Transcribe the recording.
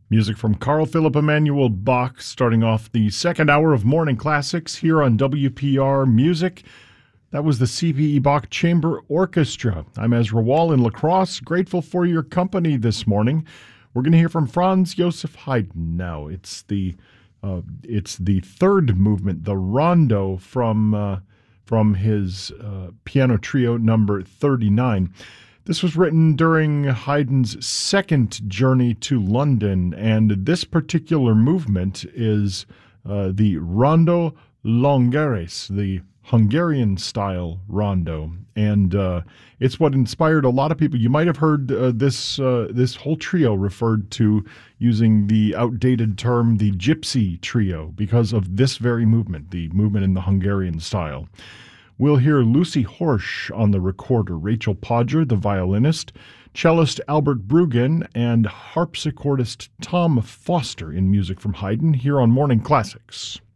Music from Carl Philipp Emanuel Bach, starting off the second hour of Morning Classics here on WPR Music. That was the C.P.E. Bach Chamber Orchestra. I'm Ezra Wall in La Crosse, grateful for your company this morning. We're going to hear from Franz Joseph Haydn now. It's the third movement, the Rondo from his piano trio number 39. This was written during Haydn's second journey to London, and this particular movement is the Rondo Longares, the Hungarian-style rondo, and it's what inspired a lot of people. You might have heard this whole trio referred to using the outdated term the Gypsy Trio because of this very movement, the movement in the Hungarian style. We'll hear Lucy Horsch on the recorder, Rachel Podger, the violinist, cellist Albert Bruggen, and harpsichordist Tom Foster in music from Haydn here on Morning Classics.